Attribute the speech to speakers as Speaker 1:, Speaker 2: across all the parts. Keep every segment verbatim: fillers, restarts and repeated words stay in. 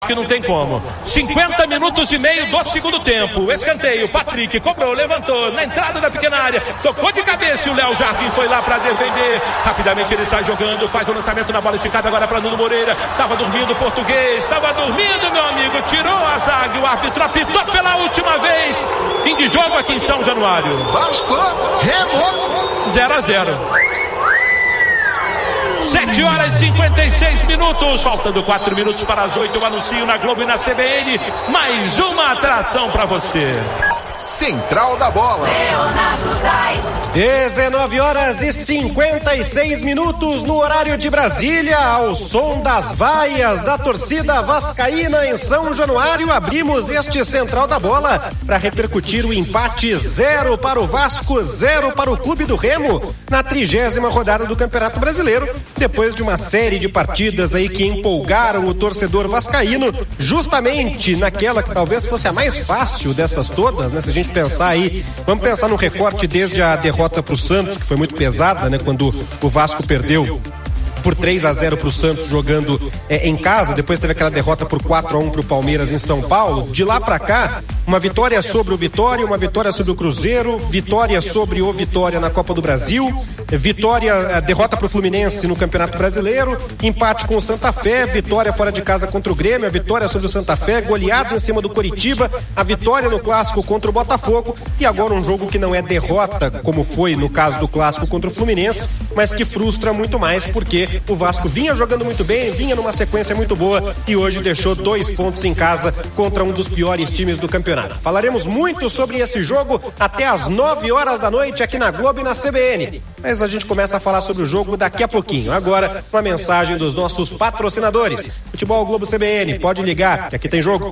Speaker 1: que não tem como. cinquenta minutos e meio do segundo tempo. Escanteio, Patrick cobrou, levantou na entrada da pequena área, tocou de cabeça e o Léo Jardim foi lá para defender. Rapidamente ele sai jogando, faz o lançamento na bola esticada agora para Nuno Moreira. Tava dormindo o português, tava dormindo, meu amigo. Tirou a zaga, o árbitro apitou pela última vez. Fim de jogo aqui em São Januário.
Speaker 2: Vasco, Remo.
Speaker 1: zero a zero. sete horas e cinquenta e seis minutos, faltando quatro minutos para as oito, eu anuncio na Globo e na C B N, mais uma atração para você.
Speaker 2: Central da Bola.
Speaker 3: Leonardo Dai.
Speaker 4: dezenove horas e cinquenta e seis minutos no horário de Brasília, ao som das vaias da torcida vascaína em São Januário, abrimos este Central da Bola para repercutir o empate zero para o Vasco, zero para o Clube do Remo na trigésima rodada do Campeonato Brasileiro, depois de uma série de partidas aí que empolgaram o torcedor vascaíno, justamente naquela que talvez fosse a mais fácil dessas todas, né? Se a gente pensar aí, vamos pensar no recorte desde a derrota pro Santos, que foi muito pesada, né? Quando o Vasco perdeu por três a zero pro Santos jogando é, em casa, depois teve aquela derrota por quatro a um pro Palmeiras em São Paulo. De lá pra cá, uma vitória sobre o Vitória, uma vitória sobre o Cruzeiro, vitória sobre o Vitória na Copa do Brasil, vitória, derrota pro Fluminense no Campeonato Brasileiro, empate com o Santa Fé, vitória fora de casa contra o Grêmio, a vitória sobre o Santa Fé, goleada em cima do Coritiba, a vitória no Clássico contra o Botafogo e agora um jogo que não é derrota, como foi no caso do Clássico contra o Fluminense, mas que frustra muito mais porque o Vasco vinha jogando muito bem, vinha numa sequência muito boa e hoje deixou dois pontos em casa contra um dos piores times do campeonato. Falaremos muito sobre esse jogo até às nove horas da noite aqui na Globo e na C B N. Mas a gente começa a falar sobre o jogo daqui a pouquinho. Agora, uma mensagem dos nossos patrocinadores. Futebol Globo C B N, pode ligar que aqui tem jogo.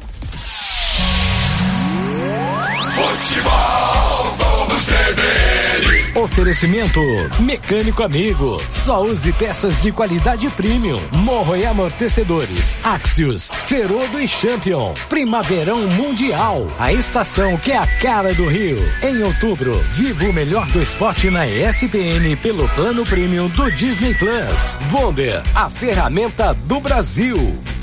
Speaker 2: Futebol Globo C B N.
Speaker 5: Oferecimento Mecânico Amigo. Só use peças de qualidade premium. Morro e amortecedores. Axios, Ferodo e Champion. Primaverão Mundial. A estação que é a cara do Rio. Em outubro, viva o melhor do esporte na E S P N pelo plano premium do Disney Plus. Wonder, a ferramenta do Brasil.